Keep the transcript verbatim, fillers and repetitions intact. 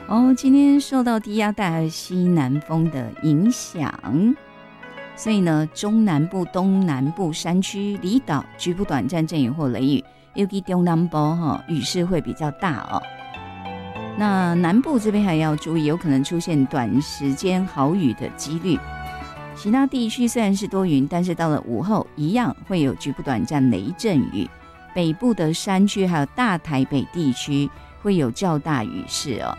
哦，今天受到低压带和西南风的影响，所以呢，中南部、东南部山区、离岛局部短暂阵雨或雷雨，尤其中南部哈雨势会比较大哦。那南部这边还要注意，有可能出现短时间豪雨的几率。其他地区虽然是多云，但是到了午后一样会有局部短暂雷阵雨。北部的山区还有大台北地区会有较大雨势哦。